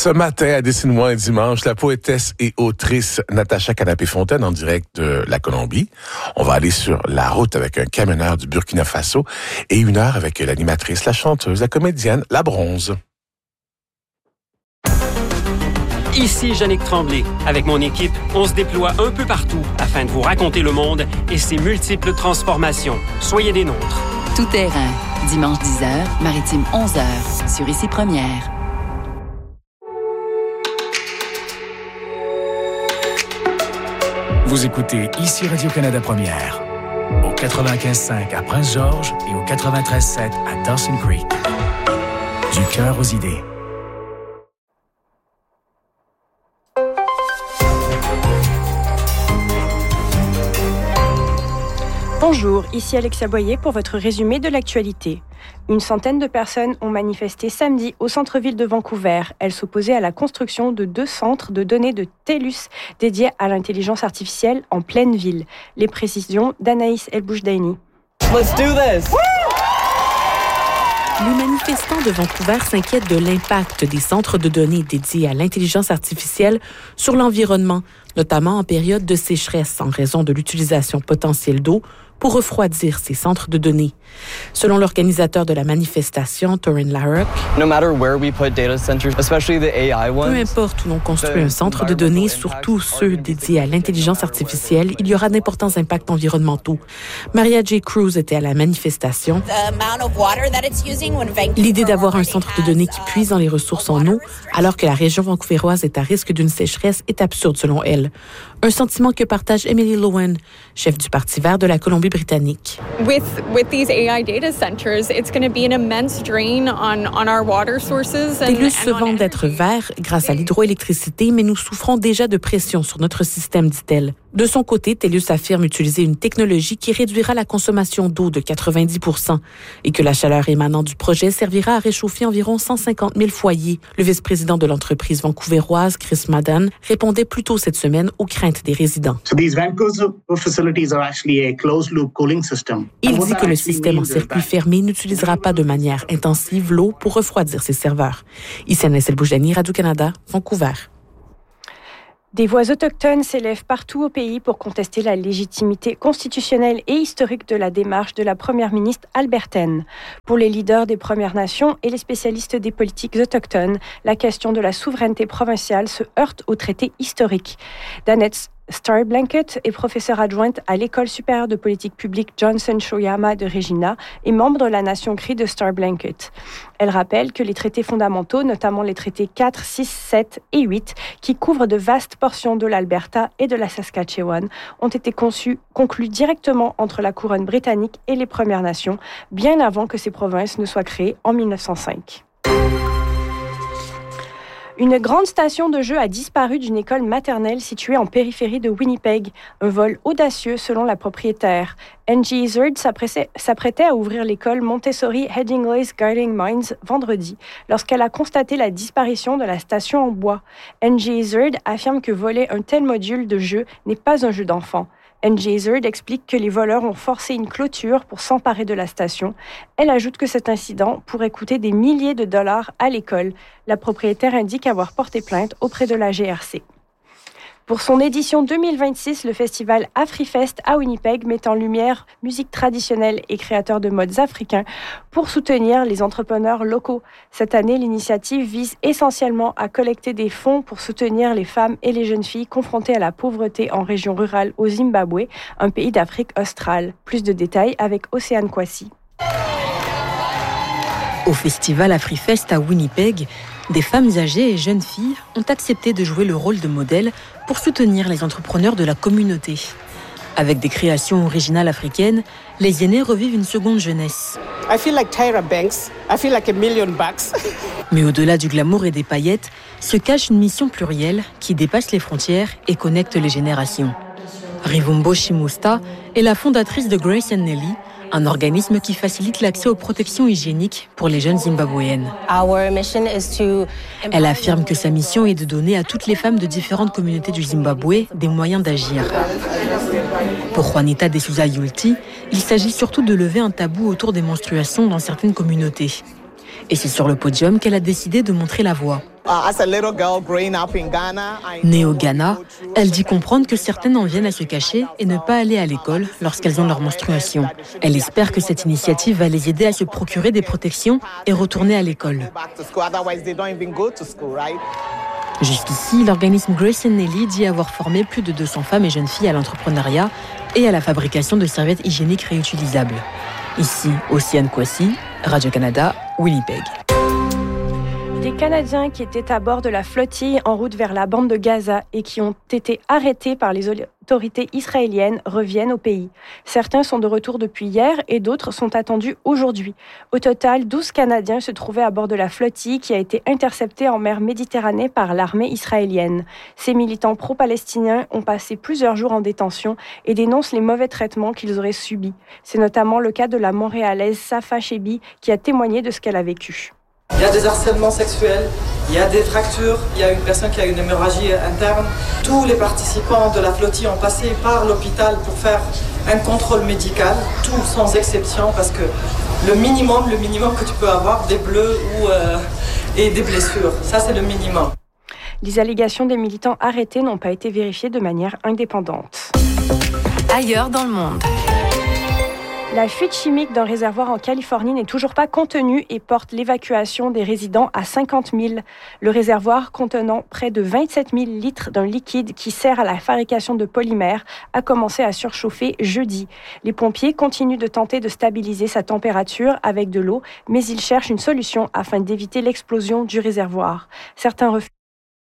Ce matin, à Dessine-moi un dimanche, la poétesse et autrice Natacha Canapé-Fontaine en direct de la Colombie. On va aller sur la route avec un camionneur du Burkina Faso et 1 heure avec l'animatrice, la chanteuse, la comédienne, la Bronze. Ici Yannick Tremblay. Avec mon équipe, on se déploie un peu partout afin de vous raconter le monde et ses multiples transformations. Soyez des nôtres. Tout terrain. Dimanche 10h, Maritime 11h, sur Ici Première. Vous écoutez Ici Radio-Canada Première, au 95.5 à Prince-Georges et au 93.7 à Dawson Creek. Du cœur aux idées. Bonjour, ici Alexia Boyer pour votre résumé de l'actualité. Une centaine de personnes ont manifesté samedi au centre-ville de Vancouver. Elles s'opposaient à la construction de 2 centres de données de TELUS dédiés à l'intelligence artificielle en pleine ville. Les précisions d'Anaïs El-Boujdaini. Let's do this! Les manifestants de Vancouver s'inquiètent de l'impact des centres de données dédiés à l'intelligence artificielle sur l'environnement, notamment en période de sécheresse en raison de l'utilisation potentielle d'eau pour refroidir ces centres de données. Selon l'organisateur de la manifestation, Torin Larrock, No matter where we put data centers, especially the AI ones, peu importe où l'on construit un centre de données, surtout ceux dédiés à l'intelligence artificielle, il y aura d'importants impacts environnementaux. Maria J. Cruz était à la manifestation. L'idée d'avoir un centre de données qui puise dans les ressources en eau, alors que la région vancouvéroise est à risque d'une sécheresse, est absurde selon elle. Un sentiment que partage Emily Lowen, chef du Parti vert de la Colombie-Britannique. With these AI data centers, it's going to be an immense drain on our water sources. TELUS se vante d'être vert grâce à l'hydroélectricité, mais nous souffrons déjà de pression sur notre système, dit-elle. De son côté, TELUS affirme utiliser une technologie qui réduira la consommation d'eau de 90% et que la chaleur émanant du projet servira à réchauffer environ 150 000 foyers. Le vice-président de l'entreprise vancouvéroise, Chris Madden, répondait plus tôt cette semaine aux craintes des résidents. Il dit que le système en circuit fermé n'utilisera pas de manière intensive l'eau pour refroidir ses serveurs. Issana El-Boujdaini, Radio-Canada, Vancouver. Des voix autochtones s'élèvent partout au pays pour contester la légitimité constitutionnelle et historique de la démarche de la première ministre albertaine. Pour les leaders des Premières Nations et les spécialistes des politiques autochtones, la question de la souveraineté provinciale se heurte au traité historique. Danette Starblanket est professeure adjointe à l'École supérieure de politique publique Johnson Shoyama de Regina et membre de la Nation Cree de Starblanket. Elle rappelle que les traités fondamentaux, notamment les traités 4, 6, 7 et 8, qui couvrent de vastes portions de l'Alberta et de la Saskatchewan, ont été conclus directement entre la couronne britannique et les Premières Nations, bien avant que ces provinces ne soient créées en 1905. Une grande station de jeu a disparu d'une école maternelle située en périphérie de Winnipeg. Un vol audacieux selon la propriétaire. Angie Izzard s'apprêtait à ouvrir l'école Montessori Headingley's Guiding Minds vendredi, lorsqu'elle a constaté la disparition de la station en bois. Angie Izzard affirme que voler un tel module de jeu n'est pas un jeu d'enfant. Angie Izzard explique que les voleurs ont forcé une clôture pour s'emparer de la station. Elle ajoute que cet incident pourrait coûter des milliers de dollars à l'école. La propriétaire indique avoir porté plainte auprès de la GRC. Pour son édition 2026, le festival AfriFest à Winnipeg met en lumière musique traditionnelle et créateurs de modes africains pour soutenir les entrepreneurs locaux. Cette année, l'initiative vise essentiellement à collecter des fonds pour soutenir les femmes et les jeunes filles confrontées à la pauvreté en région rurale au Zimbabwe, un pays d'Afrique australe. Plus de détails avec Océane Kwasi. Au festival AfriFest à Winnipeg, des femmes âgées et jeunes filles ont accepté de jouer le rôle de modèle pour soutenir les entrepreneurs de la communauté. Avec des créations originales africaines, les aînés revivent une seconde jeunesse. I feel like Tyra Banks. I feel like $1 million. Mais au-delà du glamour et des paillettes, se cache une mission plurielle qui dépasse les frontières et connecte les générations. Rivumbo Shimusta est la fondatrice de Grace and Nelly, un organisme qui facilite l'accès aux protections hygiéniques pour les jeunes zimbabwéennes. Elle affirme que sa mission est de donner à toutes les femmes de différentes communautés du Zimbabwe des moyens d'agir. Pour Juanita de Souza Yulti, il s'agit surtout de lever un tabou autour des menstruations dans certaines communautés. Et c'est sur le podium qu'elle a décidé de montrer la voie. Née au Ghana, elle dit comprendre que certaines en viennent à se cacher et ne pas aller à l'école lorsqu'elles ont leur menstruation. Elle espère que cette initiative va les aider à se procurer des protections et retourner à l'école. Jusqu'ici, l'organisme Grace & Nelly dit avoir formé plus de 200 femmes et jeunes filles à l'entrepreneuriat et à la fabrication de serviettes hygiéniques réutilisables. Ici, Océane Kwasi, Radio-Canada, Winnipeg. Des Canadiens qui étaient à bord de la flottille en route vers la bande de Gaza et qui ont été arrêtés par les autorités israéliennes reviennent au pays. Certains sont de retour depuis hier et d'autres sont attendus aujourd'hui. Au total, 12 Canadiens se trouvaient à bord de la flottille qui a été interceptée en mer Méditerranée par l'armée israélienne. Ces militants pro-palestiniens ont passé plusieurs jours en détention et dénoncent les mauvais traitements qu'ils auraient subis. C'est notamment le cas de la Montréalaise Safa Chebi qui a témoigné de ce qu'elle a vécu. Il y a des harcèlements sexuels, il y a des fractures, il y a une personne qui a une hémorragie interne. Tous les participants de la flottille ont passé par l'hôpital pour faire un contrôle médical, tous sans exception, parce que le minimum que tu peux avoir, des bleus et des blessures, ça c'est le minimum. Les allégations des militants arrêtés n'ont pas été vérifiées de manière indépendante. Ailleurs dans le monde. La fuite chimique d'un réservoir en Californie n'est toujours pas contenue et porte l'évacuation des résidents à 50 000. Le réservoir, contenant près de 27 000 litres d'un liquide qui sert à la fabrication de polymères, a commencé à surchauffer jeudi. Les pompiers continuent de tenter de stabiliser sa température avec de l'eau, mais ils cherchent une solution afin d'éviter l'explosion du réservoir. Certains refusent